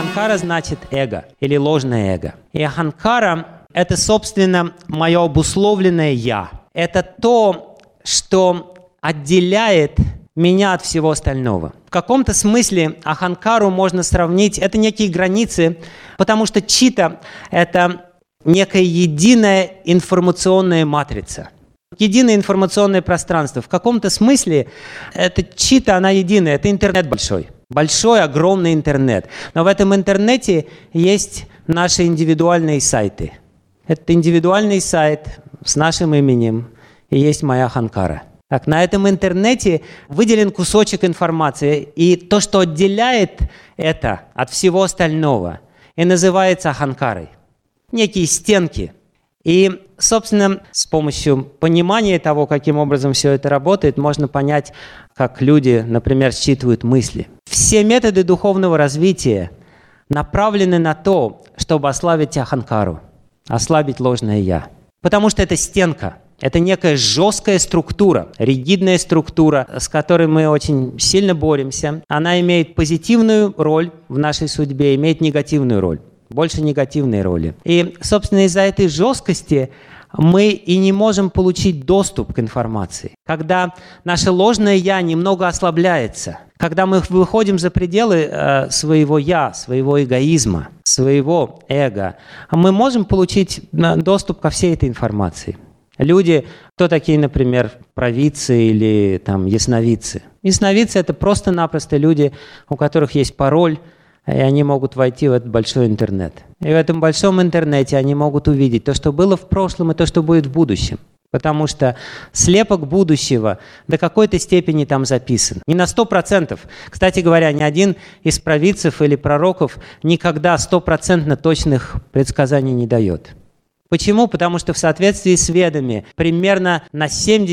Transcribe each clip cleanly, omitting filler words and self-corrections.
Аханкара значит эго или ложное эго. И аханкара – это, собственно, мое обусловленное «я». Это то, что отделяет меня от всего остального. В каком-то смысле аханкару можно сравнить, это некие границы, потому что чита – это некая единая информационная матрица. Единое информационное пространство. В каком-то смысле эта чита, она единая, это интернет большой. Большой, огромный интернет. Но в этом интернете есть наши индивидуальные сайты. Это индивидуальный сайт с нашим именем, и есть моя аханкара. Так, на этом интернете выделен кусочек информации, и то, что отделяет это от всего остального, и называется аханкарой. Некие стенки. И, собственно, с помощью понимания того, каким образом все это работает, можно понять, как люди, например, считывают мысли. Все методы духовного развития направлены на то, чтобы ослабить аханкару, ослабить ложное «я». Потому что это стенка, это некая жесткая структура, ригидная структура, с которой мы очень сильно боремся. Она имеет позитивную роль в нашей судьбе, имеет негативную роль. Больше негативной роли. И, собственно, из-за этой жесткости мы и не можем получить доступ к информации. Когда наше ложное «я» немного ослабляется, когда мы выходим за пределы своего «я», своего эгоизма, своего эго, мы можем получить доступ ко всей этой информации. Люди, кто такие, например, провидцы или там, ясновидцы? Ясновидцы – это просто-напросто люди, у которых есть пароль, и они могут войти в этот большой интернет. И в этом большом интернете они могут увидеть то, что было в прошлом, и то, что будет в будущем. Потому что слепок будущего до какой-то степени там записан. Не на 100%. Кстати говоря, ни один из провидцев или пророков никогда 100% точных предсказаний не дает. Почему? Потому что в соответствии с ведами примерно на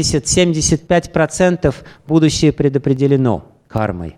70-75% будущее предопределено кармой.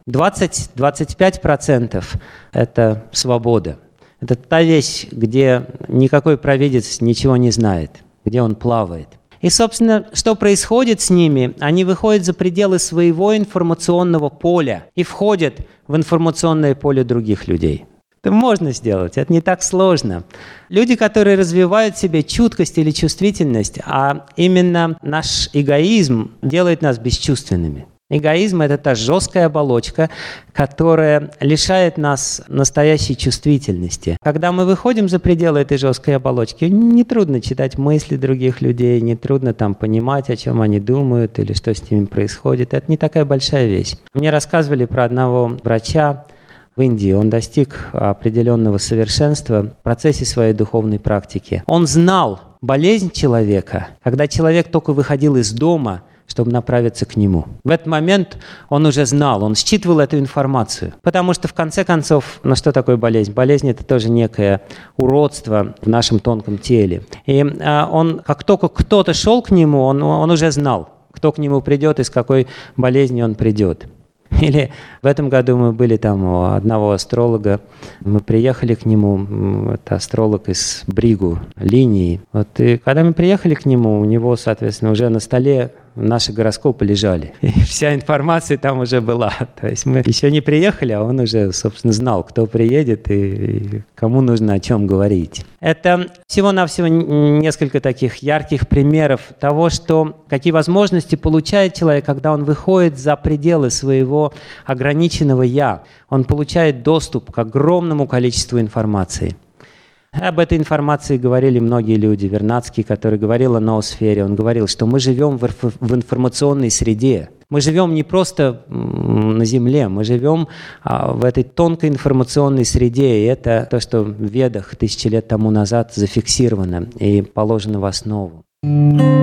20-25% – это свобода. Это та вещь, где никакой провидец ничего не знает, где он плавает. И, собственно, что происходит с ними? Они выходят за пределы своего информационного поля и входят в информационное поле других людей. Это можно сделать, это не так сложно. Люди, которые развивают в себе чуткость или чувствительность, а именно наш эгоизм делает нас бесчувственными. Эгоизм – это та жесткая оболочка, которая лишает нас настоящей чувствительности. Когда мы выходим за пределы этой жесткой оболочки, нетрудно читать мысли других людей, нетрудно там понимать, о чем они думают или что с ними происходит. Это не такая большая вещь. Мне рассказывали про одного врача в Индии. Он достиг определенного совершенства в процессе своей духовной практики. Он знал болезнь человека, когда человек только выходил из дома, чтобы направиться к нему. В этот момент он уже знал, он считывал эту информацию. Потому что, в конце концов, что такое болезнь? Болезнь – это тоже некое уродство в нашем тонком теле. И он, как только кто-то шел к нему, он уже знал, кто к нему придет и с какой болезнью он придет. Или в этом году мы были там у одного астролога, мы приехали к нему, это астролог из Бригу, линии. И когда мы приехали к нему, у него, соответственно, уже на столе наши гороскопы лежали. И вся информация там уже была. То есть мы еще не приехали, а он уже, собственно, знал, кто приедет и кому нужно о чем говорить. Это всего-навсего несколько таких ярких примеров того, какие возможности получает человек, когда он выходит за пределы своего ограниченного «я». Он получает доступ к огромному количеству информации. Об этой информации говорили многие люди. Вернадский, который говорил о ноосфере, он говорил, что мы живем в информационной среде. Мы живем не просто на Земле, мы живем в этой тонкой информационной среде. И это то, что в Ведах 1000 лет тому назад зафиксировано и положено в основу.